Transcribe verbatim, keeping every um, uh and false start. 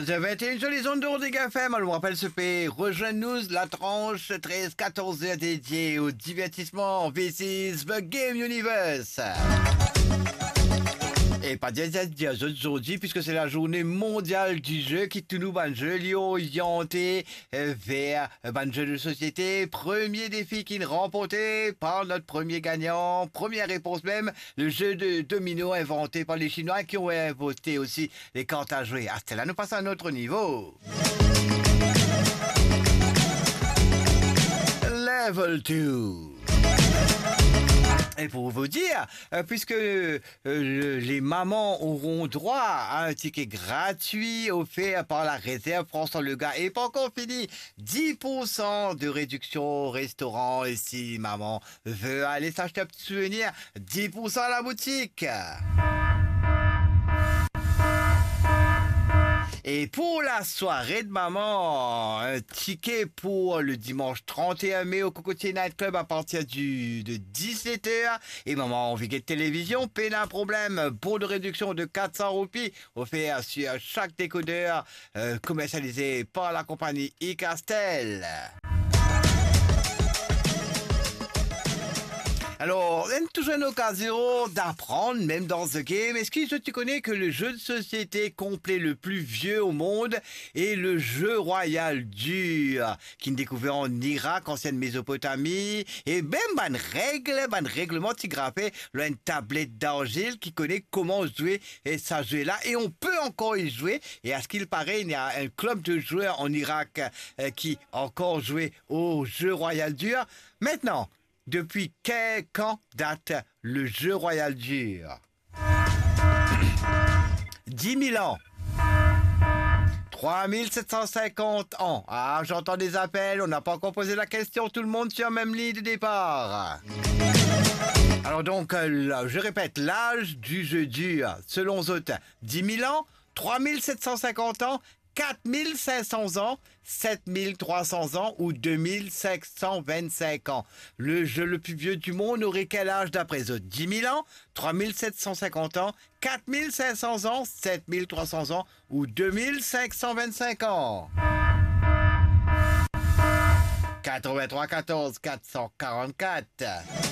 quatorze heures vingt et une sur les ondes de Rodrigue F M. Alors, on rappelle ce pays. Rejoignez-nous la tranche treize quatorze heures dédiée au divertissement. This is the Game Universe. Et pas dire aujourd'hui, puisque c'est la journée mondiale du jeu qui tout nous un jeu orienté vers un jeu de société. Premier défi qui est remporté par notre premier gagnant. Première réponse même, le jeu de domino inventé par les Chinois qui ont inventé aussi les cartes à jouer. Ah, c'est là, nous passons à un autre niveau. Level deux. Et pour vous dire, euh, puisque euh, le, les mamans auront droit à un ticket gratuit offert par la réserve François Lega et pas encore fini, dix pour cent de réduction au restaurant. Et si maman veut aller s'acheter un petit souvenir, dix pour cent à la boutique. Et pour la soirée de maman, un ticket pour le dimanche trente et un mai au Cocotier Night Club à partir du, de dix-sept heures. Et maman, en de télévision, peine un problème. Bon de réduction de quatre cents roupies offert sur chaque décodeur euh, commercialisé par la compagnie iCastel. Alors, c'est toujours une occasion d'apprendre, même dans The Game. Est-ce que tu connais que le jeu de société complet le plus vieux au monde est le jeu royal dur, qui est découvert en Irak, ancienne Mésopotamie, et même une règle, un règlement qui graphé une tablette d'argile qui connaît comment jouer et ça jouer là, et on peut encore y jouer. Et à ce qu'il paraît, il y a un club de joueurs en Irak euh, qui encore joué au jeu royal dur. Maintenant, depuis quel quand date le jeu royal dur? dix mille ans. trois mille sept cent cinquante ans. Ah, j'entends des appels, on n'a pas encore posé la question, tout le monde sur la même ligne de départ. Alors donc, là, je répète, l'âge du jeu dur, selon Zotin, dix mille ans, trois mille sept cent cinquante ans, quatre mille cinq cents ans, sept mille trois cents ans ou deux mille cinq cent vingt-cinq ans. Le jeu le plus vieux du monde aurait quel âge d'après eux? dix mille ans, trois mille sept cent cinquante ans, quatre mille cinq cents ans, sept mille trois cents ans ou deux mille cinq cent vingt-cinq ans. quatre-vingt-trois quatorze quatre cent quarante-quatre